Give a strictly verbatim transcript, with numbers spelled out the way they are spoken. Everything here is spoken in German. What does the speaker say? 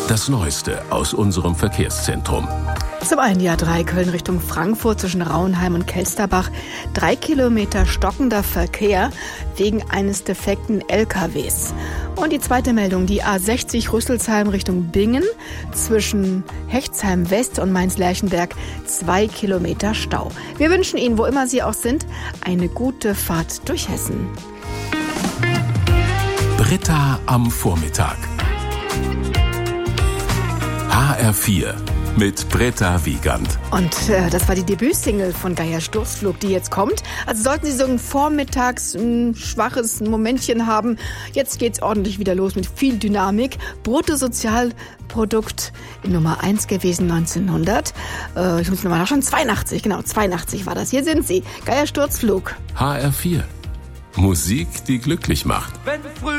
Das Neueste aus unserem Verkehrszentrum. Zum einen ja drei Köln Richtung Frankfurt zwischen Rauenheim und Kelsterbach. Drei Kilometer stockender Verkehr wegen eines defekten L K Ws. Und die zweite Meldung, die A sechzig Rüsselsheim Richtung Bingen zwischen Hechtsheim West und Mainz-Lerchenberg. Zwei Kilometer Stau. Wir wünschen Ihnen, wo immer Sie auch sind, eine gute Fahrt durch Hessen. Britta am Vormittag. H R vier mit Britta Wiegand. Und äh, das war die Debütsingle von Geier Sturzflug, die jetzt kommt. Also sollten Sie so ein vormittags ein schwaches Momentchen haben, jetzt geht's ordentlich wieder los mit viel Dynamik. Bruttosozialprodukt Nummer eins gewesen neunzehnhundert. Äh, ich muss nochmal nachschauen, zweiundachtzig, genau, zweiundachtzig war das. Hier sind sie, Geier Sturzflug. H R vier. Musik, die glücklich macht. Wenn früh